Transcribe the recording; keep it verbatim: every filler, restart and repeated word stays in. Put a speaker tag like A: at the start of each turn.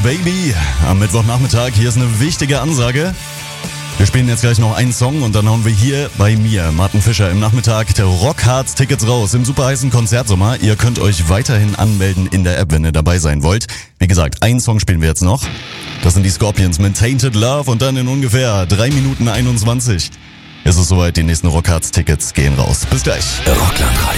A: Baby am Mittwochnachmittag. Hier ist eine wichtige Ansage. Wir spielen jetzt gleich noch einen Song und dann hauen wir hier bei mir, Martin Fischer, im Nachmittag der Rockharz Tickets raus im super heißen Konzertsommer. Ihr könnt euch weiterhin anmelden in der App, wenn ihr dabei sein wollt. Wie gesagt, einen Song spielen wir jetzt noch. Das sind die Scorpions mit Tainted Love und dann in ungefähr drei Minuten einundzwanzig ist es soweit, die nächsten Rockharz Tickets gehen raus. Bis gleich.
B: Rockland